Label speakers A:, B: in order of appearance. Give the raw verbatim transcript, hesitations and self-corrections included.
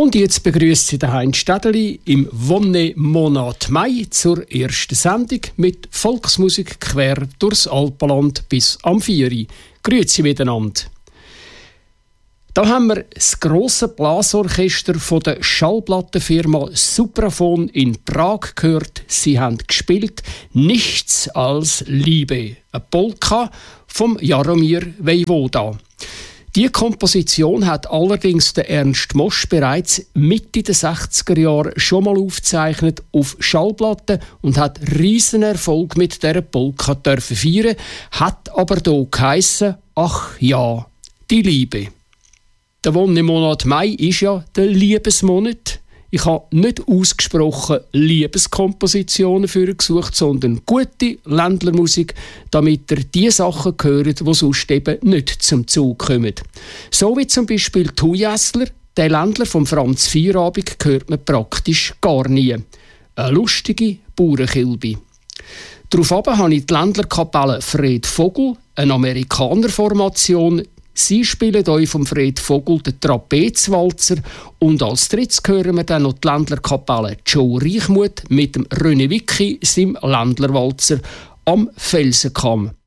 A: Und jetzt begrüßt Sie den Heinz Städeli im Wonne-Monat Mai zur ersten Sendung mit Volksmusik quer durchs Alpenland bis am vier. Grüezi miteinander. Da haben wir das grosse Blasorchester von der Schallplattenfirma Supraphon in Prag gehört. Sie haben gespielt «Nichts als Liebe», eine Polka vom Jaromir Vejvoda. Die Komposition hat allerdings der Ernst Mosch bereits Mitte der sechziger Jahre schon mal aufgezeichnet auf Schallplatten und hat riesen Erfolg mit dieser Polka dürfen feiern, hat aber hier geheissen, ach ja, die Liebe. Der Wonne-Monat Mai ist ja der Liebesmonat. Ich habe nicht ausgesprochen Liebeskompositionen für ihn gesucht, sondern gute Ländlermusik, damit ihr die Sachen hört, die sonst eben nicht zum Zug kommen. So wie zum Beispiel «Tujässler», der Ländler von Franz Feierabend, hört man praktisch gar nie. Eine lustige Bauernkilbe. Daraufhin habe ich die Ländlerkapelle Fred Vogel, eine Amerikanerformation. Sie spielen euch vom Fred Vogel den Trapezwalzer und als drittes hören wir dann noch die Ländlerkapelle Joe Reichmuth mit dem René Wicki, seinem Ländlerwalzer am Felsenkamm.